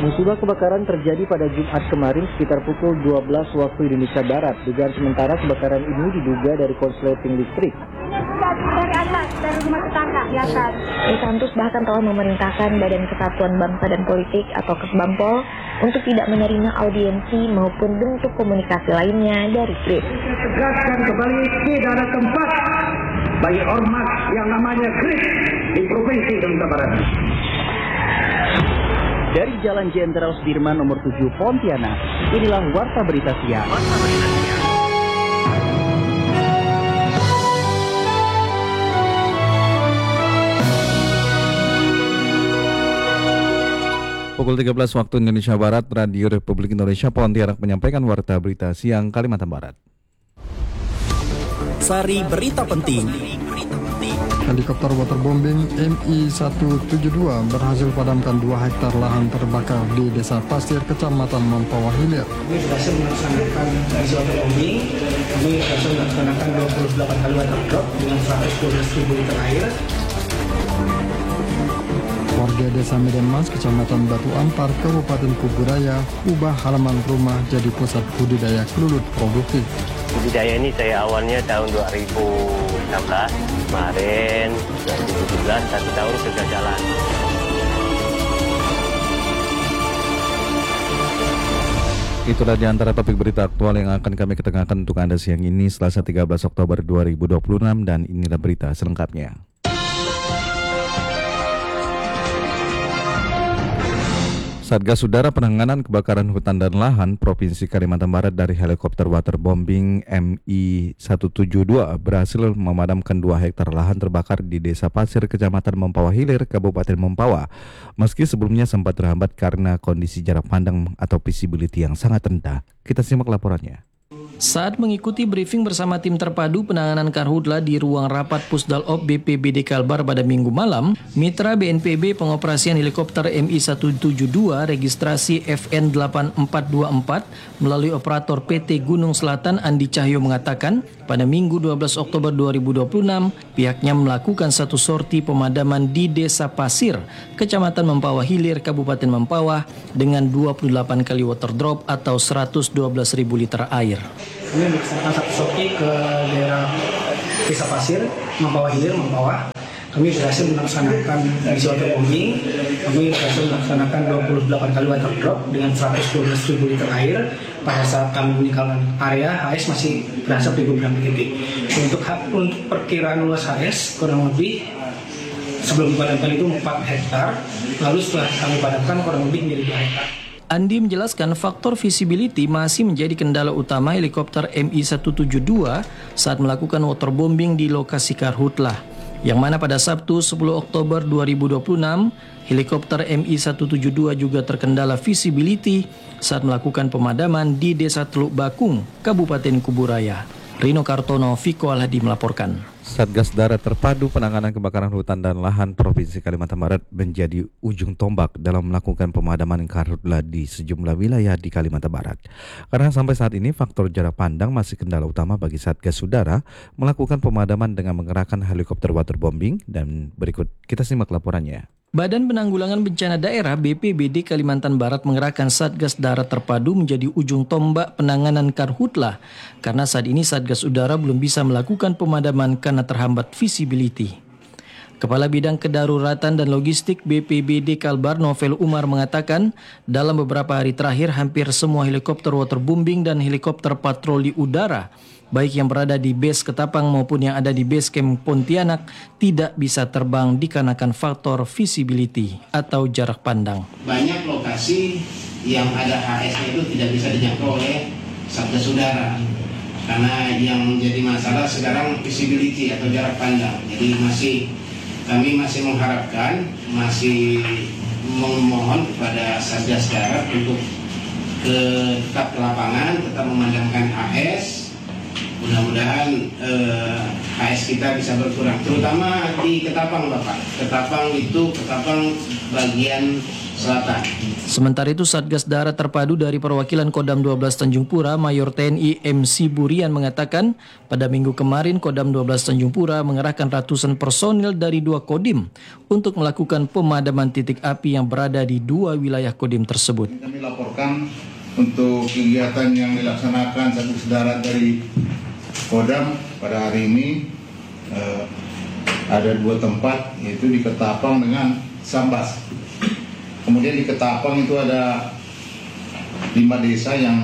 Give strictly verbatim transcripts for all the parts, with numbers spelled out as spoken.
Musibah kebakaran terjadi pada Jumat kemarin sekitar pukul dua belas waktu Indonesia Barat. Dugaan sementara kebakaran ini diduga dari konsleting listrik. Dari atas, dari rumah tetangga di atas. Rikantus bahkan telah memerintahkan Badan Kesatuan Bangsa dan Politik atau Kesbampol untuk tidak menerima audiensi maupun bentuk komunikasi lainnya dari G R I P. Tegaskan kembali tidak ada tempat bagi ormas yang namanya G R I P di Provinsi Sumatera Barat. Dari Jalan Jenderal Sudirman nomor tujuh Pontianak, inilah Warta Berita Siang. Warta Berita Siang. Pukul tiga belas waktu Indonesia Barat, Radio Republik Indonesia Pontianak menyampaikan Warta Berita Siang Kalimantan Barat. Sari berita penting. Helikopter waterbombing M I seratus tujuh puluh dua berhasil padamkan dua hektar lahan terbakar di Desa Pasir, Kecamatan Mempawah Hilir. Kami berhasil melaksanakan misi waterbombing. Kami berhasil melaksanakan dua puluh delapan kali water drop dengan seratus dua belas ribu liter air. Warga Desa Medan Mas, Kecamatan Batu Ampar, Kabupaten Kuburaya, ubah halaman rumah jadi pusat budidaya kelulut produktif. Budidaya ini saya awalnya tahun dua ribu enam belas, kemarin dua ribu tujuh belas, satu tahun kegagalan. Itulah di antara topik berita aktual yang akan kami ketengahkan untuk Anda siang ini, Selasa tiga belas Oktober dua ribu dua puluh enam, dan inilah berita selengkapnya. Satgas Udara Penanganan Kebakaran Hutan dan Lahan Provinsi Kalimantan Barat dari helikopter waterbombing M I seratus tujuh puluh dua berhasil memadamkan dua hektar lahan terbakar di Desa Pasir, Kecamatan Mempawah Hilir, Kabupaten Mempawah. Meski sebelumnya sempat terhambat karena kondisi jarak pandang atau visibility yang sangat rendah. Kita simak laporannya. Saat mengikuti briefing bersama tim terpadu penanganan karhutla di ruang rapat Pusdalop B P B D Kalbar pada Minggu malam, Mitra B N P B pengoperasian helikopter M I seratus tujuh puluh dua registrasi F N delapan empat dua empat melalui operator P T Gunung Selatan Andi Cahyo mengatakan, pada Minggu dua belas Oktober dua ribu dua puluh enam, pihaknya melakukan satu sorti pemadaman di Desa Pasir, Kecamatan Mempawah Hilir, Kabupaten Mempawah dengan dua puluh delapan kali water drop atau seratus dua belas ribu liter air. Kami melaksanakan satu sorti ke daerah Desa Pasir, Mempawah Hilir, Mempawah. Kami berhasil melaksanakan misi waterbombing. Kami berhasil melaksanakan dua puluh delapan kali water drop dengan seratus dua belas ribu liter air. Pada saat kami meninggalkan area, H S masih berasap di beberapa titik. Untuk untuk perkiraan luas H S kurang lebih sebelum dipadamkan itu empat hektar. Lalu setelah kami padamkan kurang lebih menjadi dua hektar. Andi menjelaskan faktor visibility masih menjadi kendala utama helikopter M I seratus tujuh puluh dua saat melakukan waterbombing di lokasi karhutla, yang mana pada Sabtu sepuluh Oktober dua ribu dua puluh enam, helikopter M I seratus tujuh puluh dua juga terkendala visibility saat melakukan pemadaman di Desa Teluk Bakung, Kabupaten Kuburaya. Rino Kartono, Viko Alhadi melaporkan. Satgas Darat Terpadu Penanganan Kebakaran Hutan dan Lahan Provinsi Kalimantan Barat menjadi ujung tombak dalam melakukan pemadaman karhutla di sejumlah wilayah di Kalimantan Barat. Karena sampai saat ini faktor jarak pandang masih kendala utama bagi Satgas Udara melakukan pemadaman dengan mengerahkan helikopter waterbombing, dan berikut kita simak laporannya. Badan Penanggulangan Bencana Daerah B P B D Kalimantan Barat mengerahkan Satgas Darat Terpadu menjadi ujung tombak penanganan karhutla karena saat ini Satgas Udara belum bisa melakukan pemadaman karena terhambat visibility. Kepala Bidang Kedaruratan dan Logistik B P B D Kalbar Novel Umar mengatakan, dalam beberapa hari terakhir hampir semua helikopter waterbombing dan helikopter patroli udara, baik yang berada di base Ketapang maupun yang ada di base camp Pontianak, tidak bisa terbang dikarenakan faktor visibility atau jarak pandang. Banyak lokasi yang ada H S-nya itu tidak bisa dijangkau oleh Satgas Udara. Karena yang menjadi masalah sekarang visibility atau jarak pandang. Jadi masih kami masih mengharapkan, masih memohon kepada Satgas Darat untuk ke, tetap ke lapangan, tetap memadamkan H S. Mudah-mudahan eh, H S kita bisa berkurang, terutama di Ketapang, Bapak. Ketapang itu Ketapang bagian Selatan. Sementara itu Satgas Darat Terpadu dari perwakilan Kodam dua belas Tanjung Pura, Mayor T N I M C Burian mengatakan pada minggu kemarin Kodam dua belas Tanjung Pura mengerahkan ratusan personil dari dua kodim untuk melakukan pemadaman titik api yang berada di dua wilayah kodim tersebut. Kami laporkan untuk kegiatan yang dilaksanakan Satgas Darat dari Kodam pada hari ini eh, ada dua tempat, yaitu di Ketapang dengan Sambas. Kemudian di Ketapang itu ada lima desa yang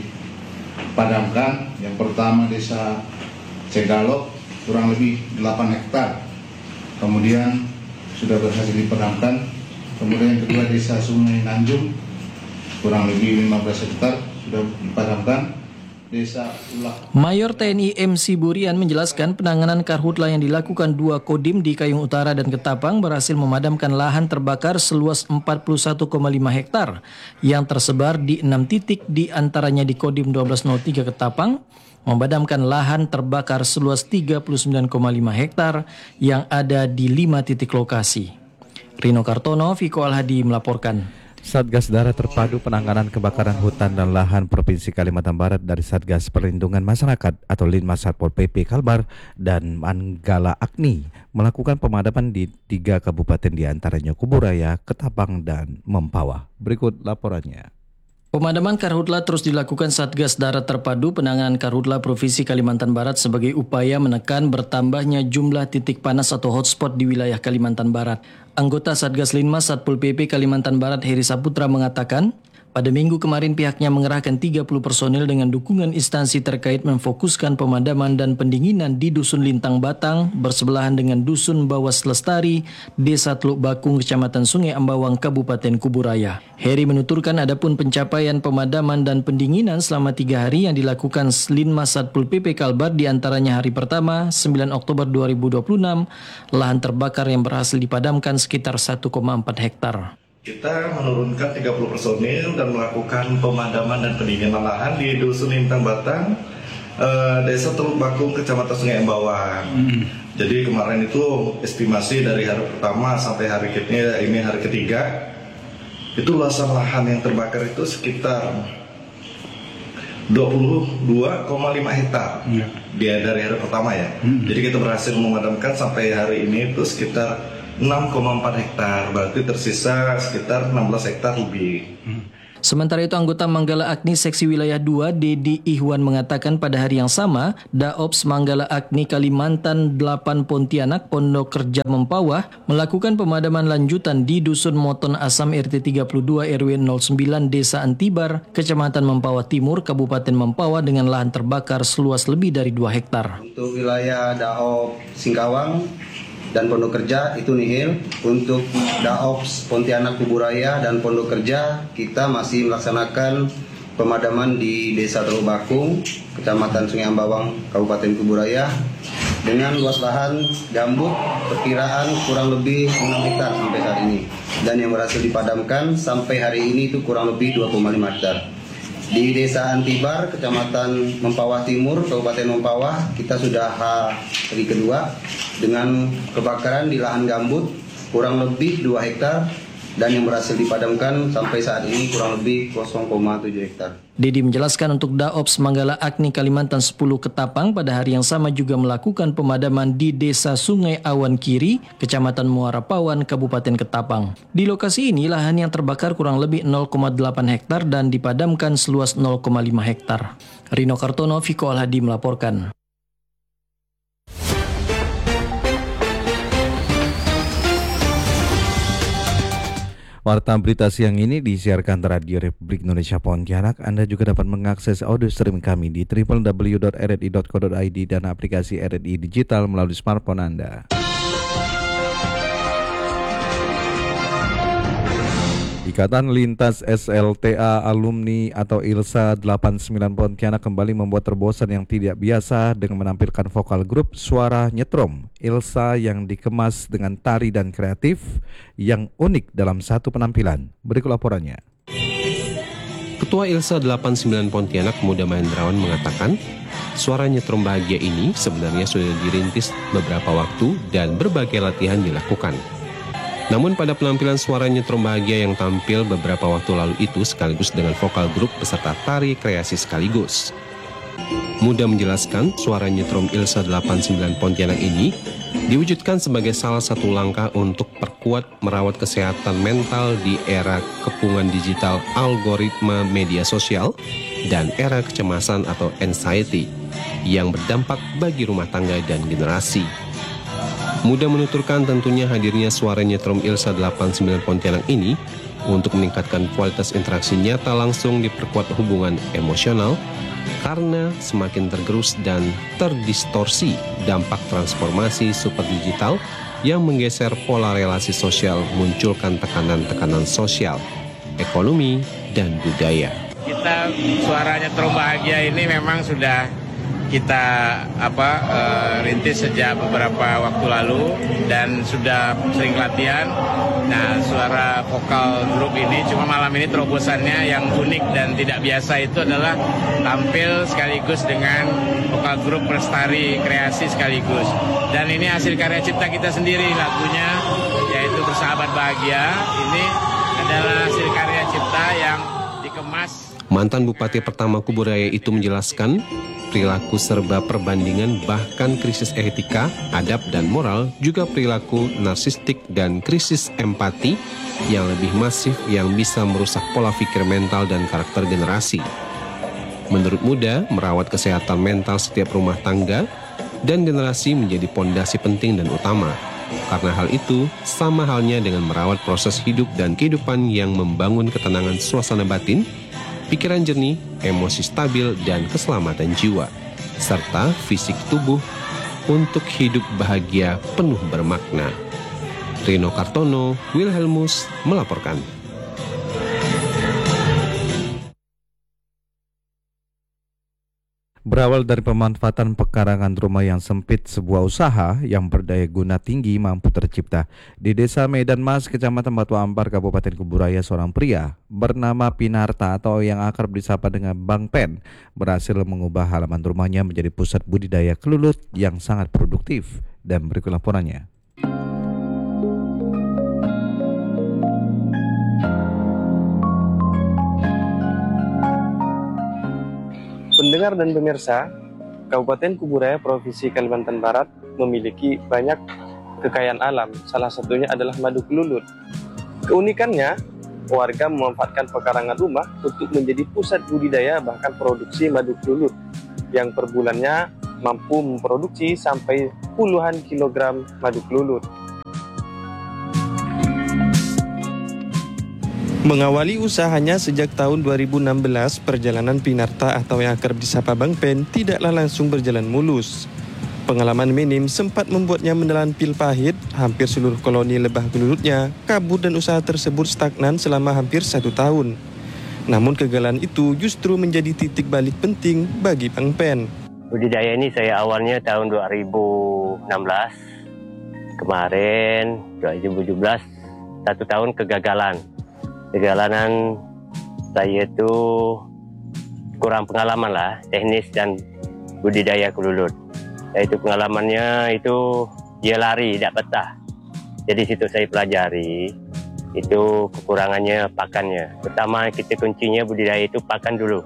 dipadamkan. Yang pertama desa Cegalok kurang lebih delapan hektar. Kemudian sudah berhasil dipadamkan. Kemudian yang kedua desa Sungai Nanjung kurang lebih lima belas hektar sudah dipadamkan. Desa Ulak. Mayor T N I M C Burian menjelaskan penanganan karhutla yang dilakukan dua kodim di Kayung Utara dan Ketapang berhasil memadamkan lahan terbakar seluas empat puluh satu koma lima hektar yang tersebar di enam titik, di antaranya di kodim dua belas nol tiga Ketapang, memadamkan lahan terbakar seluas tiga puluh sembilan koma lima hektar yang ada di lima titik lokasi. Rino Kartono, Viko Alhadi melaporkan. Satgas Darat Terpadu Penanganan Kebakaran Hutan dan Lahan Provinsi Kalimantan Barat dari Satgas Perlindungan Masyarakat atau Linmas Satpol P P Kalbar dan Manggala Agni melakukan pemadaman di tiga kabupaten diantaranya Kuburaya, Ketapang, dan Mempawah. Berikut laporannya. Pemadaman karhutla terus dilakukan Satgas Darat Terpadu Penanganan Karhutla Provinsi Kalimantan Barat sebagai upaya menekan bertambahnya jumlah titik panas atau hotspot di wilayah Kalimantan Barat. Anggota Satgas Linmas Satpol P P Kalimantan Barat Heri Saputra mengatakan, pada minggu kemarin pihaknya mengerahkan tiga puluh personil dengan dukungan instansi terkait memfokuskan pemadaman dan pendinginan di Dusun Lintang Batang bersebelahan dengan Dusun Bawas Lestari, Desa Teluk Bakung, Kecamatan Sungai Ambawang, Kabupaten Kuburaya. Heri menuturkan adapun pencapaian pemadaman dan pendinginan selama tiga hari yang dilakukan Linmas Satpol P P Kalbar diantaranya hari pertama sembilan Oktober dua ribu dua puluh enam, lahan terbakar yang berhasil dipadamkan sekitar satu koma empat hektar. Kita menurunkan tiga puluh personil dan melakukan pemadaman dan pendinginan lahan di Dusun Lintang Batang, uh, Desa Teluk Bakung, Kecamatan Sungai Ambawang. Hmm. Jadi kemarin itu estimasi dari hari pertama sampai hari ini, ini hari ketiga, itu luasan lahan yang terbakar itu sekitar dua puluh dua koma lima hektar. Hmm. Dia dari hari pertama ya. Hmm. Jadi kita berhasil memadamkan sampai hari ini itu sekitar enam koma empat hektar, berarti tersisa sekitar enam belas hektar lebih. Sementara itu anggota Manggala Agni Seksi Wilayah dua, Dedi Ihwan mengatakan pada hari yang sama, Daops Manggala Agni Kalimantan delapan Pontianak Pondok Kerja Mempawah melakukan pemadaman lanjutan di Dusun Moton Asam R T tiga puluh dua R W nol sembilan Desa Antibar, Kecamatan Mempawah Timur, Kabupaten Mempawah dengan lahan terbakar seluas lebih dari dua hektar. Untuk wilayah Daops Singkawang dan Pondok Kerja itu nihil. Untuk Daops Pontianak Kuburaya dan Pondok Kerja kita masih melaksanakan pemadaman di Desa Teluk Bakung, Kecamatan Sungai Ambawang, Kabupaten Kuburaya dengan luas lahan gambut perkiraan kurang lebih enam hektar sampai saat ini, dan yang berhasil dipadamkan sampai hari ini itu kurang lebih dua koma lima hektar. Di Desa Antibar, Kecamatan Mempawah Timur, Kabupaten Mempawah, kita sudah hari kedua dengan kebakaran di lahan gambut kurang lebih dua hektar, dan yang berhasil dipadamkan sampai saat ini kurang lebih nol koma tujuh hektar. Dedi menjelaskan untuk Daops Manggala Agni Kalimantan sepuluh Ketapang pada hari yang sama juga melakukan pemadaman di Desa Sungai Awan Kiri, Kecamatan Muara Pawan, Kabupaten Ketapang. Di lokasi ini lahan yang terbakar kurang lebih nol koma delapan hektar dan dipadamkan seluas nol koma lima hektar. Rino Kartono, Viko Alhadi melaporkan. Warta berita siang ini disiarkan Radio Republik Indonesia Pontianak. Anda juga dapat mengakses audio stream kami di w w w dot r r i dot co dot i d dan aplikasi R R I Digital melalui smartphone Anda. Ikatan Lintas S L T A Alumni atau ILSA delapan puluh sembilan Pontianak kembali membuat terobosan yang tidak biasa dengan menampilkan vokal grup suara nyetrum ILSA yang dikemas dengan tari dan kreatif yang unik dalam satu penampilan. Berikut laporannya. Ketua ILSA delapan puluh sembilan Pontianak Muda Mahendrawan mengatakan, suara nyetrum bahagia ini sebenarnya sudah dirintis beberapa waktu dan berbagai latihan dilakukan. Namun pada penampilan suara nyetrum bahagia yang tampil beberapa waktu lalu itu sekaligus dengan vokal grup beserta tari kreasi sekaligus. Muda menjelaskan suara nyetrum Ilsa delapan puluh sembilan Pontianak ini diwujudkan sebagai salah satu langkah untuk perkuat merawat kesehatan mental di era kepungan digital algoritma media sosial dan era kecemasan atau anxiety yang berdampak bagi rumah tangga dan generasi. Muda menuturkan tentunya hadirnya suara nyetrum Ilsa delapan puluh sembilan Pontianak ini untuk meningkatkan kualitas interaksi nyata langsung diperkuat hubungan emosional karena semakin tergerus dan terdistorsi dampak transformasi super digital yang menggeser pola relasi sosial, munculkan tekanan-tekanan sosial, ekonomi, dan budaya. Kita suara nyetrum bahagia ini memang sudah kita apa uh, rintis sejak beberapa waktu lalu dan sudah sering latihan. Nah, suara vokal grup ini cuma malam ini terobosannya yang unik dan tidak biasa itu adalah tampil sekaligus dengan vokal grup Pelestari Kreasi sekaligus. Dan ini hasil karya cipta kita sendiri, lagunya yaitu Bersahabat Bahagia. Ini adalah hasil karya cipta yang dikemas. Mantan Bupati pertama Kuburaya itu menjelaskan perilaku serba perbandingan bahkan krisis etika, adab dan moral juga perilaku narsistik dan krisis empati yang lebih masif yang bisa merusak pola pikir mental dan karakter generasi. Menurut Muda, merawat kesehatan mental setiap rumah tangga dan generasi menjadi pondasi penting dan utama. Karena hal itu sama halnya dengan merawat proses hidup dan kehidupan yang membangun ketenangan suasana batin, pikiran jernih, emosi stabil, dan keselamatan jiwa, serta fisik tubuh untuk hidup bahagia penuh bermakna. Rino Kartono, Wilhelmus melaporkan. Berawal dari pemanfaatan pekarangan rumah yang sempit, sebuah usaha yang berdaya guna tinggi mampu tercipta. Di Desa Medan Mas, Kecamatan Batu Ampar, Kabupaten Kuburaya, seorang pria bernama Pinarta atau yang akrab disapa dengan Bang Pen berhasil mengubah halaman rumahnya menjadi pusat budidaya kelulut yang sangat produktif. Dan berikut laporannya. Pendengar dan pemirsa, Kabupaten Kuburaya, Provinsi Kalimantan Barat memiliki banyak kekayaan alam. Salah satunya adalah madu kelulut. Keunikannya, warga memanfaatkan pekarangan rumah untuk menjadi pusat budidaya bahkan produksi madu kelulut yang per bulannya mampu memproduksi sampai puluhan kilogram madu kelulut. Mengawali usahanya sejak tahun dua ribu enam belas, perjalanan Pinarta atau yang akrab disapa Bang Pen tidaklah langsung berjalan mulus. Pengalaman minim sempat membuatnya menelan pil pahit, hampir seluruh koloni lebah kelulutnya kabur dan usaha tersebut stagnan selama hampir satu tahun. Namun kegagalan itu justru menjadi titik balik penting bagi Bang Pen. Budidaya ini saya awalnya tahun dua ribu enam belas, kemarin dua ribu tujuh belas, satu tahun kegagalan. Kegagalan saya itu kurang pengalaman lah, teknis dan budidaya kelulut. Yaitu pengalamannya itu dia lari, tidak betah. Jadi situ saya pelajari, itu kekurangannya pakannya. Pertama kita kuncinya budidaya itu pakan dulu.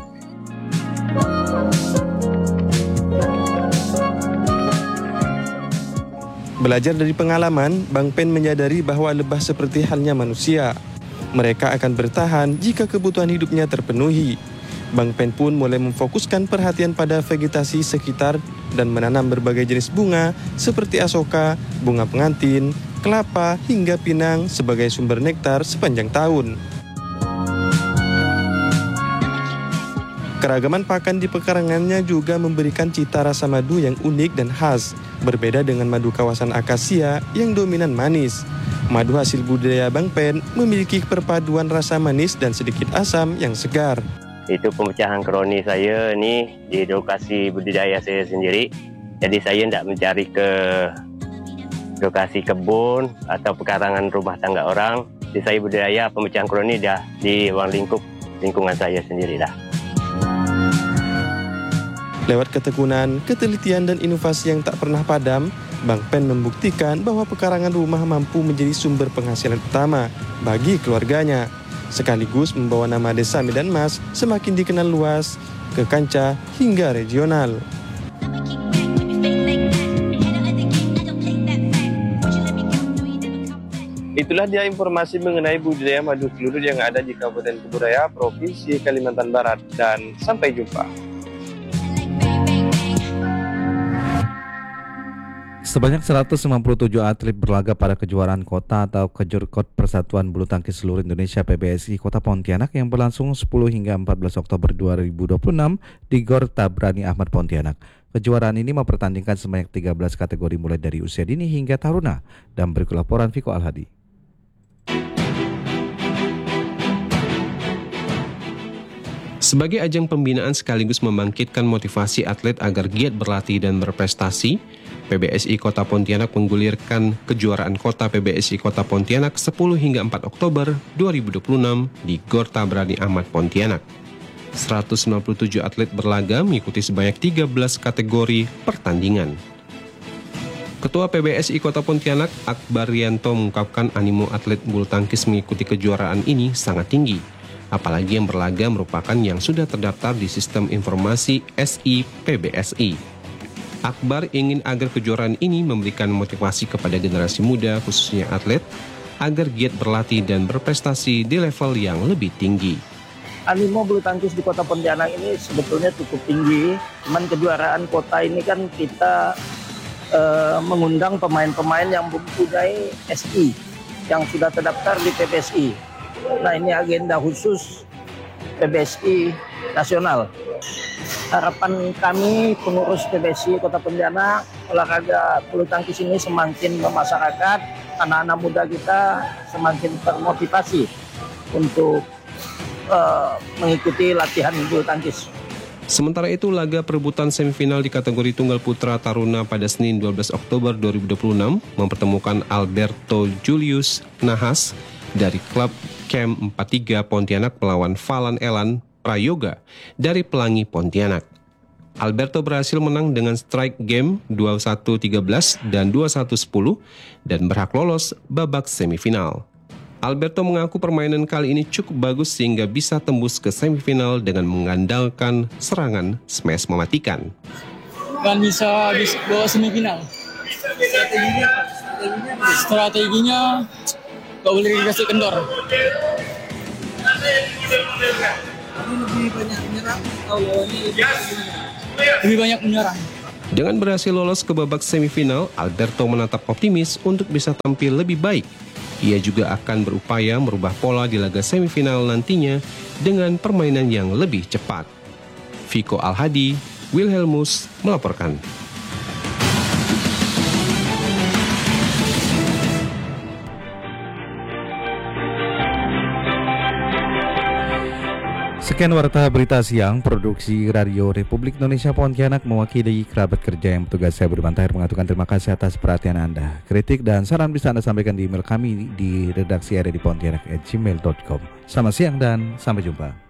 Belajar dari pengalaman, Bang Pen menyadari bahwa lebah seperti halnya manusia. Mereka akan bertahan jika kebutuhan hidupnya terpenuhi. Bang Pen pun mulai memfokuskan perhatian pada vegetasi sekitar dan menanam berbagai jenis bunga seperti asoka, bunga pengantin, kelapa, hingga pinang sebagai sumber nektar sepanjang tahun. Keragaman pakan di pekarangannya juga memberikan cita rasa madu yang unik dan khas, berbeda dengan madu kawasan akasia yang dominan manis. Madu hasil budidaya Bang Pen memiliki perpaduan rasa manis dan sedikit asam yang segar. Itu pemecahan kroni saya ini di lokasi budidaya saya sendiri. Jadi saya tidak mencari ke lokasi kebun atau pekarangan rumah tangga orang. Jadi saya budidaya pemecahan kroni dah di ruang lingkup lingkungan saya sendiri dah. Lewat ketekunan, ketelitian dan inovasi yang tak pernah padam, Bang Pen membuktikan bahwa pekarangan rumah mampu menjadi sumber penghasilan utama bagi keluarganya, sekaligus membawa nama Desa Medan Mas semakin dikenal luas ke kancah hingga regional. Itulah dia informasi mengenai budidaya madu keluduk yang ada di Kabupaten Kuburaya, Provinsi Kalimantan Barat, dan sampai jumpa. Sebanyak seratus lima puluh tujuh atlet berlaga pada kejuaraan kota atau Kejurkot Persatuan Bulu Tangkis Seluruh Indonesia P B S I Kota Pontianak yang berlangsung sepuluh hingga empat belas Oktober dua ribu dua puluh enam di Gor Tabrani Ahmad Pontianak. Kejuaraan ini mempertandingkan sebanyak tiga belas kategori mulai dari usia dini hingga taruna. Dan berikut laporan Viko Alhadi. Sebagai ajang pembinaan sekaligus membangkitkan motivasi atlet agar giat berlatih dan berprestasi, P B S I Kota Pontianak menggulirkan kejuaraan kota P B S I Kota Pontianak sepuluh hingga empat Oktober dua ribu dua puluh enam di Gor Tabrani Ahmad Pontianak. seratus sembilan puluh tujuh atlet berlaga mengikuti sebanyak tiga belas kategori pertandingan. Ketua P B S I Kota Pontianak, Akbar Rianto, mengungkapkan animo atlet bulu tangkis mengikuti kejuaraan ini sangat tinggi. Apalagi yang berlaga merupakan yang sudah terdaftar di Sistem Informasi S I P B S I. Akbar ingin agar kejuaraan ini memberikan motivasi kepada generasi muda, khususnya atlet, agar giat berlatih dan berprestasi di level yang lebih tinggi. Animo bulu tangkis di Kota Pontianak ini sebetulnya cukup tinggi. Cuman kejuaraan kota ini kan kita uh, mengundang pemain-pemain yang mempunyai S I yang sudah terdaftar di P B S I. Nah, ini agenda khusus P B S I nasional. Harapan kami pengurus P B S I Kota Pontianak, olahraga bulu tangkis ini semakin bermasyarakat, anak-anak muda kita semakin termotivasi untuk uh, mengikuti latihan bulu tangkis. Sementara itu, laga perebutan semifinal di kategori tunggal putra taruna pada Senin dua belas Oktober dua ribu dua puluh enam mempertemukan Alberto Julius Nahas dari klub Camp empat tiga Pontianak melawan Falan Elan Prayoga dari Pelangi Pontianak. Alberto berhasil menang dengan strike game dua puluh satu tiga belas dan dua puluh satu sepuluh dan berhak lolos babak semifinal. Alberto mengaku permainan kali ini cukup bagus sehingga bisa tembus ke semifinal dengan mengandalkan serangan smash mematikan. Dan bisa bawa semifinal. Strateginya apa? Strateginya, Strateginya gak boleh dikasih kendor. Ini lebih banyak menyerang atau lawannya lebih gimana? Lebih banyak menyerang. Dengan berhasil lolos ke babak semifinal, Alberto menatap optimis untuk bisa tampil lebih baik. Ia juga akan berupaya merubah pola di laga semifinal nantinya dengan permainan yang lebih cepat. Viko Alhadi, Wilhelmus melaporkan. Sekian warta berita siang, produksi Radio Republik Indonesia Pontianak mewakili kerabat kerja yang bertugas. Saya Budiman Tahir mengatakan terima kasih atas perhatian Anda. Kritik dan saran bisa Anda sampaikan di email kami di redaksi area di pontianak at gmail dot com. Selamat siang dan sampai jumpa.